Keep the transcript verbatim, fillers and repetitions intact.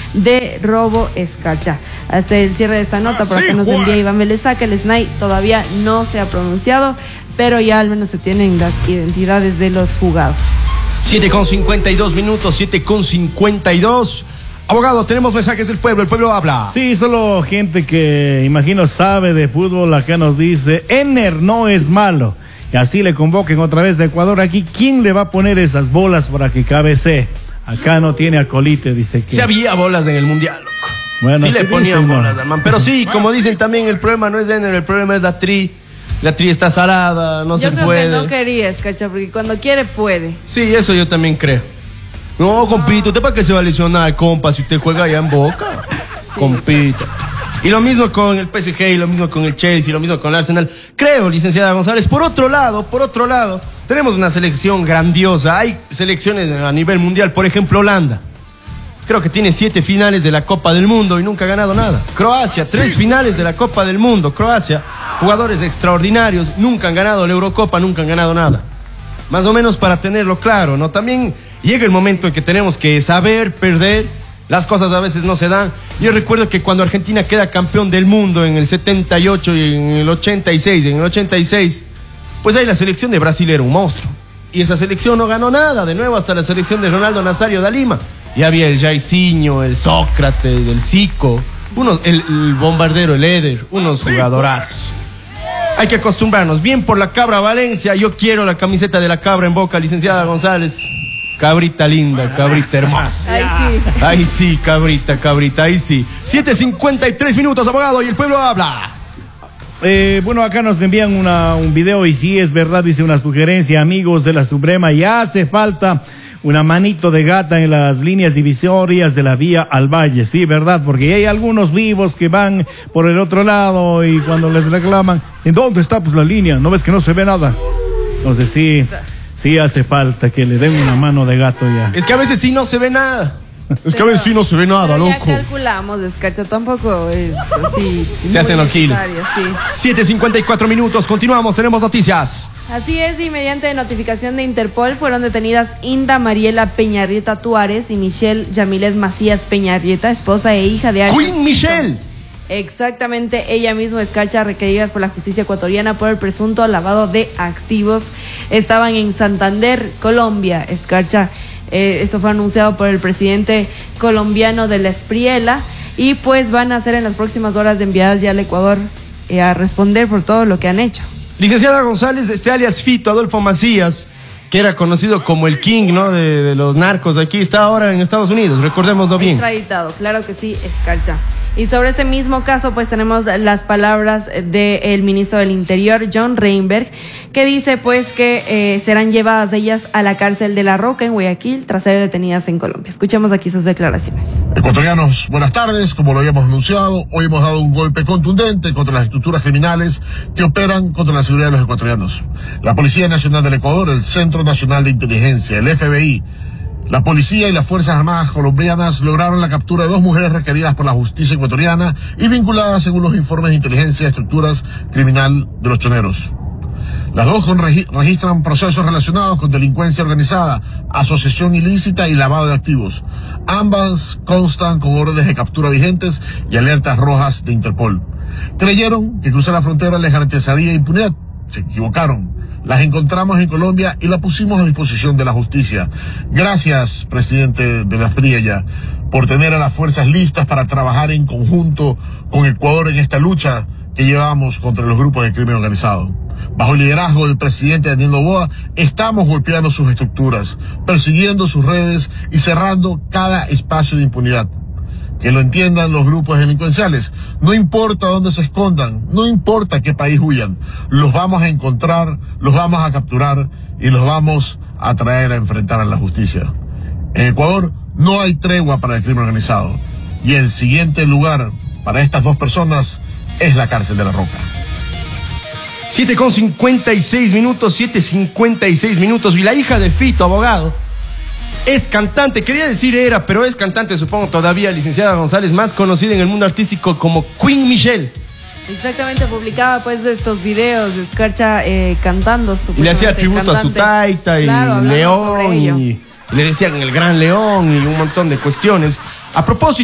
de robo Escarcha. Hasta el cierre de esta nota, por acá nos envía Iván Beleza, que el S N A I todavía no se ha pronunciado, pero ya al menos se tienen las identidades de los jugados. siete con cincuenta y dos minutos, siete con cincuenta y dos. Abogado, tenemos mensajes del pueblo, el pueblo habla. Sí, solo gente que imagino sabe de fútbol acá nos dice, Ener no es malo. Y así le convoquen otra vez de Ecuador aquí. ¿Quién le va a poner esas bolas para que cabecee? Acá no tiene acolite, dice que... Se había bolas en el mundial, loco. Bueno, sí le ponían dicen, bolas, ¿no? hermano. Pero sí, como dicen también, el problema no es Ener, el problema es la tri. La tri está salada, no yo se creo puede. que no quería Escarcha, porque cuando quiere puede. Sí, eso yo también creo. No, compito, ¿usted para qué se va a lesionar, compa, si usted juega allá en Boca? Sí. Compita. Y lo mismo con el P S G, y lo mismo con el Chelsea, y lo mismo con el Arsenal. Creo, licenciada González, por otro lado, por otro lado, tenemos una selección grandiosa. Hay selecciones a nivel mundial, por ejemplo, Holanda. Creo que tiene siete finales de la Copa del Mundo y nunca ha ganado nada. Croacia, tres finales de la Copa del Mundo. Croacia, jugadores extraordinarios, nunca han ganado la Eurocopa, nunca han ganado nada. Más o menos para tenerlo claro, ¿no? También llega el momento en que tenemos que saber perder. Las cosas a veces no se dan. Yo recuerdo que cuando Argentina queda campeón del mundo en el setenta y ocho y en el ochenta y seis, en el ochenta y seis, pues ahí la selección de Brasil era un monstruo. Y esa selección no ganó nada, de nuevo hasta la selección de Ronaldo Nazario da Lima. Y había el Jairzinho, el Sócrates, el Zico, unos, el, el bombardero, el Eder, unos jugadorazos. Hay que acostumbrarnos. Bien por la Cabra Valencia, yo quiero la camiseta de la Cabra en Boca, licenciada González. Cabrita linda, cabrita hermosa. Ahí sí. Ahí sí, cabrita, cabrita, ahí sí. siete cincuenta y tres minutos, abogado, y el pueblo habla. Eh, bueno, acá nos envían una, un video y sí, es verdad, dice una sugerencia, amigos de la Suprema, ya hace falta una manito de gata en las líneas divisorias de la vía al Valle, sí, verdad, porque hay algunos vivos que van por el otro lado y cuando les reclaman, ¿en dónde está pues la línea? ¿No ves que no se ve nada? Entonces sí... Sí hace falta que le den una mano de gato ya. Es que a veces sí no se ve nada. Es que a veces sí no se ve nada, pero loco. Ya calculamos, Escarcha, tampoco es así. Se hacen los giles. Sí. siete cincuenta y cuatro minutos, continuamos, tenemos noticias. Así es, y mediante notificación de Interpol fueron detenidas Inda Mariela Peñarrieta Tuárez y Michelle Yamilet Macías Peñarrieta, esposa e hija de... Queen Michelle. Exactamente, ella misma, Escarcha, requeridas por la justicia ecuatoriana por el presunto lavado de activos. Estaban en Santander, Colombia, Escarcha. Eh, esto fue anunciado por el presidente colombiano de la Espriela y pues van a ser en las próximas horas de enviadas ya al Ecuador eh, a responder por todo lo que han hecho. Licenciada González, este alias Fito, Adolfo Macías, que era conocido como el King, ¿no? De, de los narcos aquí, está ahora en Estados Unidos, recordémoslo bien. Extraditado, claro que sí, Escarcha. Y sobre este mismo caso, pues tenemos las palabras del ministro del Interior, John Reinberg, que dice pues que eh, serán llevadas ellas a la cárcel de La Roca en Guayaquil tras ser detenidas en Colombia. Escuchemos aquí sus declaraciones. Ecuatorianos, buenas tardes. Como lo habíamos anunciado, hoy hemos dado un golpe contundente contra las estructuras criminales que operan contra la seguridad de los ecuatorianos. La Policía Nacional del Ecuador, el Centro Nacional de Inteligencia, el F B I, la policía y las Fuerzas Armadas colombianas lograron la captura de dos mujeres requeridas por la justicia ecuatoriana y vinculadas, según los informes de inteligencia, a estructuras criminal de los choneros. Las dos registran procesos relacionados con delincuencia organizada, asociación ilícita y lavado de activos. Ambas constan con órdenes de captura vigentes y alertas rojas de Interpol. Creyeron que cruzar la frontera les garantizaría impunidad. Se equivocaron. Las encontramos en Colombia y la pusimos a disposición de la justicia. Gracias, presidente de la Espriella, por tener a las fuerzas listas para trabajar en conjunto con Ecuador en esta lucha que llevamos contra los grupos de crimen organizado. Bajo el liderazgo del presidente Daniel Noboa, estamos golpeando sus estructuras, persiguiendo sus redes y cerrando cada espacio de impunidad. Que lo entiendan los grupos delincuenciales. No importa dónde se escondan, no importa qué país huyan, los vamos a encontrar, los vamos a capturar y los vamos a traer a enfrentar a la justicia. En Ecuador no hay tregua para el crimen organizado y el siguiente lugar para estas dos personas es la cárcel de La Roca. siete con cincuenta y seis minutos, siete cincuenta y seis minutos, y la hija de Fito, abogado, es cantante, quería decir era, pero es cantante, supongo todavía, licenciada González, más conocida en el mundo artístico como Queen Michelle. Exactamente, publicaba pues estos videos de Escarcha eh, cantando. Y le hacía tributo cantante a su taita y claro, León, y le decían el Gran León y un montón de cuestiones. A propósito,